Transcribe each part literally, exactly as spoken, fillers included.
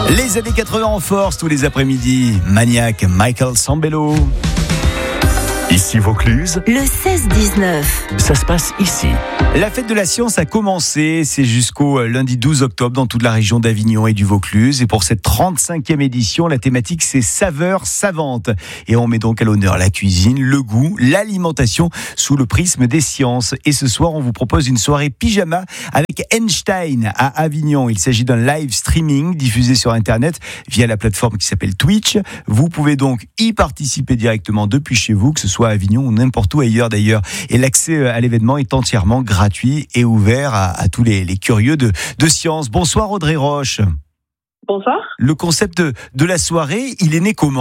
Les années quatre-vingts en force tous les après-midi. Maniac, Michael Sambello. Ici Vaucluse, le seize dix-neuf. Ça se passe ici. La fête de la science a commencé, c'est jusqu'au lundi douze octobre dans toute la région d'Avignon et du Vaucluse. Et pour cette trente-cinquième édition, la thématique c'est saveurs savantes. Et on met donc à l'honneur la cuisine, le goût, l'alimentation sous le prisme des sciences. Et ce soir, on vous propose une soirée pyjama avec Einstein à Avignon. Il s'agit d'un live streaming diffusé sur Internet via la plateforme qui s'appelle Twitch. Vous pouvez donc y participer directement depuis chez vous, que ce soit à Avignon ou n'importe où ailleurs d'ailleurs. Et l'accès à l'événement est entièrement gratuit et ouvert à, à tous les, les curieux de, de science. Bonsoir Audrey Roche. Bonsoir. Le concept de, de la soirée, il est né comment ?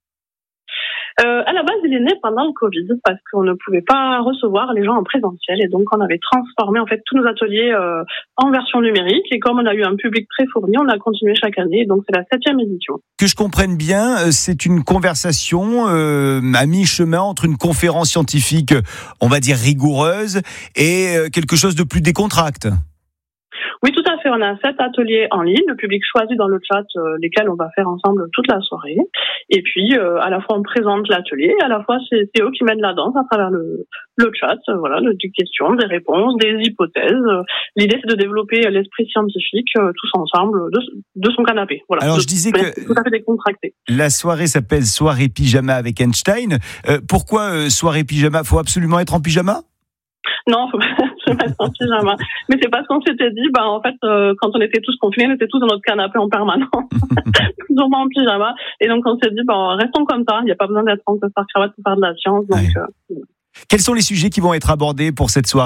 Euh, à la base, il est né pendant le Covid parce qu'on ne pouvait pas recevoir les gens en présentiel et donc on avait transformé en fait tous nos ateliers euh, en version numérique et comme on a eu un public très fourni, on a continué chaque année et donc c'est la septième édition. Que je comprenne bien, c'est une conversation euh, à mi-chemin entre une conférence scientifique, on va dire rigoureuse, et euh, quelque chose de plus décontracté. Oui, tout à fait. On a sept ateliers en ligne. Le public choisit dans le chat euh, lesquels on va faire ensemble toute la soirée. Et puis, euh, à la fois, on présente l'atelier, à la fois, c'est, c'est eux qui mènent la danse à travers le, le chat. Euh, voilà, des questions, des réponses, des hypothèses. Euh, l'idée, c'est de développer l'esprit scientifique euh, tous ensemble de, de son canapé. Voilà. Alors, de, je disais que tout à fait décontracté. La soirée s'appelle Soirée Pyjama avec Einstein. Euh, pourquoi euh, soirée pyjama ? Faut absolument être en pyjama ? Non, faut pas se mettre en pyjama. Mais c'est parce qu'on s'était dit, bah en fait, euh, quand on était tous confinés, on était tous dans notre canapé en permanence, plus ou moins en pyjama. Et donc on s'est dit, bah restons comme ça. Il n'y a pas besoin d'être en costard cravate pour faire de la science. Donc, ouais. euh... Quels sont les sujets qui vont être abordés pour cette soirée ?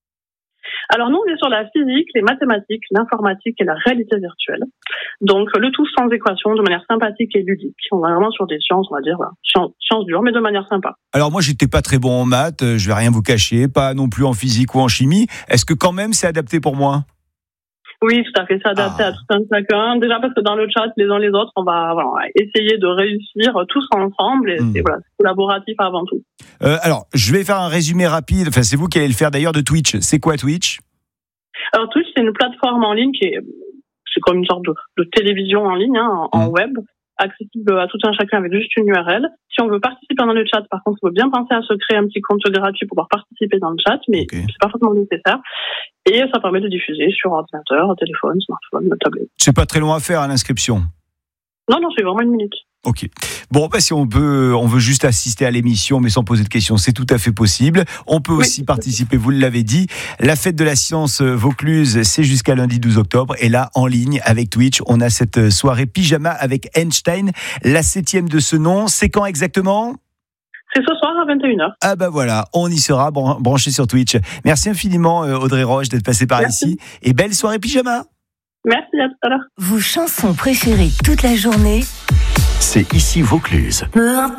Alors nous, on est sur la physique, les mathématiques, l'informatique et la réalité virtuelle. Donc le tout sans équation, de manière sympathique et ludique. On va vraiment sur des sciences, on va dire, voilà, sciences, sciences dures, mais de manière sympa. Alors moi, j'étais pas très bon en maths, je vais rien vous cacher, pas non plus en physique ou en chimie. Est-ce que quand même c'est adapté pour moi ? Oui, tout à fait, c'est adapté ah. à tout un chacun. Déjà parce que dans le chat, les uns les autres, on va, voilà, on va essayer de réussir tous ensemble et mmh. c'est, voilà, c'est collaboratif avant tout. Euh, alors, je vais faire un résumé rapide. Enfin, c'est vous qui allez le faire d'ailleurs de Twitch. C'est quoi Twitch ? Alors Twitch, c'est une plateforme en ligne qui est, c'est comme une sorte de, de télévision en ligne, hein, en, mmh. en web, accessible à tout un chacun avec juste une U R L. Si on veut participer dans le chat, par contre, il faut bien penser à se créer un petit compte gratuit pour pouvoir participer dans le chat, mais okay. c'est pas forcément nécessaire. Et ça permet de diffuser sur ordinateur, téléphone, smartphone, tablette. C'est pas très long à faire à l'inscription. Non, non, c'est vraiment une minute. Ok. Bon, bah, si on peut, on veut juste assister à l'émission, mais sans poser de questions, c'est tout à fait possible. On peut oui. aussi participer, vous l'avez dit. La fête de la science Vaucluse, c'est jusqu'à lundi douze octobre. Et là, en ligne, avec Twitch, on a cette soirée pyjama avec Einstein. La septième de ce nom, c'est quand exactement ? C'est ce soir à vingt et une heures. Ah bah voilà, on y sera bran- branché sur Twitch. Merci infiniment Audrey Roche d'être passée par Merci. ici. Et belle soirée pyjama. Merci, à tout à l'heure. Vos chansons préférées toute la journée, c'est ici Vaucluse. peu importe.